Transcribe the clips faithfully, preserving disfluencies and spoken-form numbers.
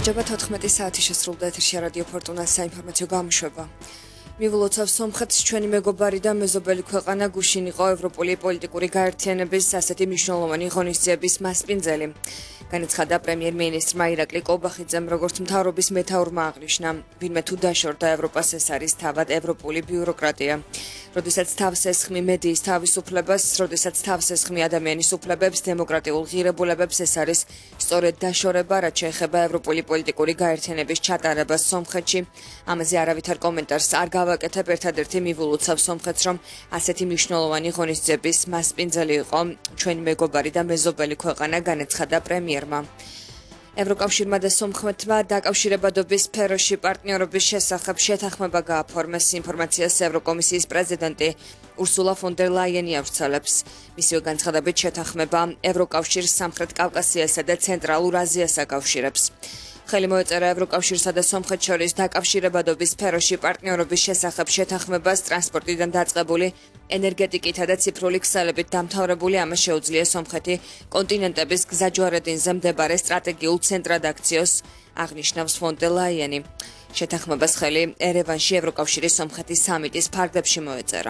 გამარჯობა თოთხმეტი საათი შესრულდა ეთერში რადიო ფორტუნას საინფორმაციო გამოშვება. მივლოცავ სომხეთს ჩვენი მეგობარი და მეზობელი ქვეყანა გუშინ იყო ევროპული პოლიტიკური გაერთიანების ასეთი მნიშვნელოვანი ღონისძიების მასპინძელი. განაცხადა პრემიერ-მინისტრმა ირაკლი კობახიძემ, როგორც მთავრობის მეთაურმა აღნიშნა, ვინმე თუ დაშორდა ევროპას, ეს არის თავად ევროპული ბიუროკრატია. როდესაც თავს ესხმი მედიის თავისუფლებას, როდესაც თავს ესხმი ადამიანის უფლებებს, დემოკრატიულ ღირებულებებს, ეს არის სწორედ დაშორება, რაც შეეხება ევროპული პოლიტიკური გაერთიანების ჩატარებას სომხეთში. ამაზე არავითარ კომენტარს არ გავაკეთებ, ერთადერთი მივულოცავ სომხეთს, რომ ასეთი მნიშვნელოვანი ღონისძიების მასპინძელი იყო ჩვენი მეგობარი და მეზობელი ქვეყანა, განაცხადა პრემიერმა. ევროკავშირმა და სომხეთმა დაკავშირებადობის სფეროში პარტნიორობის შესახებ შეთანხმება გააფორმეს, ინფორმაციას ევროკომისიის პრეზიდენტი ურსულა ფონ დერ ლაიენი ავრცელებს. მისივე განცხადებით შეთანხმება ევროკავშირს სამხრეთ კავკასიასა და ცენტრალურ აზიას აკავშირებს. ხელი მოეწერა ევროკავშირსა და სომხეთს შორის დაკავშირებადობის სფეროში პარტნიორობის შესახებ შეთანხმებას ტრანსპორტიდან დაწყებული ენერგეტიკითა და ციფრული ქსელებით დამთავრებული, ამას შეუძლია სომხეთი კონტინენტების გზაჯვარედინზე მდებარე სტრატეგიულ ცენტრად აქციოს, აღნიშნავს ფონ დერ ლაიენი. შეთანხმებას ხელი ერევანში ევროკავშირის სომხეთის სამიტის ფარგლებში მოეწერა.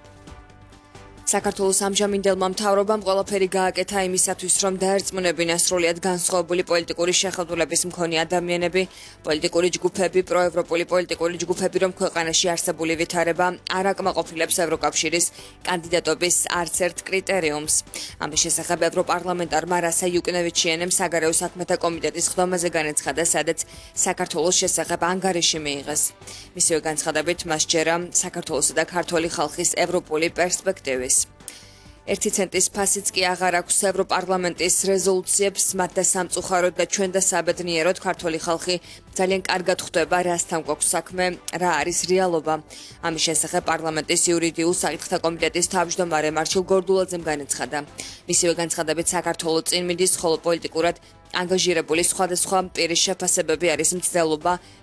საქართველოს ამჟამინდელმა მთავრობამ ყველაფერი გააკეთა იმისათვის, რომ დაერწმუნებინა სრულიად განსხვავებული პოლიტიკური შეხედულების მქონე ადამიანები, პოლიტიკური ჯგუფები, პროევროპული პოლიტიკური ჯგუფები, რომ ქვეყანაში არსებული ვითარება არ აკმაყოფილებს ევროკავშირის კანდიდატობის არც ერთ კრიტერიუმს. ამის შესახებ ევროპარლამენტარმა რასა იუკნევიჩიენემ საგარეო საქმეთა კომიტეტის ხდომაზე განაცხადა, სადაც საქართველოს შესახებ ანგარიში მიიღეს. მისივე განცხადებით მას ჯერა საქართველოსა და ქართველი ხალხის ევროპული პერსპექტივის. ერთი ცენტის ფასიც კი აღარ აქვს ევროპარლამენტის რეზოლუციებს, მათ და სამწუხაროდ და ჩვენ და საბედნიეროდ ქართველი ხალხი ძალიან კარგად ხვდება, რასთან გვაქვს საქმე, რა არის რეალობა. ამის შესახებ პარლამენტის იურიდიულ საკითხთა კომიტეტის თავმჯდომარე მარჩილ გორდულაძემ განაცხადა. მისივე განცხადებით საქართველოს წინ მიდის, ხოლო პოლიტიკურად ანგაჟირებული სხვადასხვა პირის შეფასებები არის მცდელობა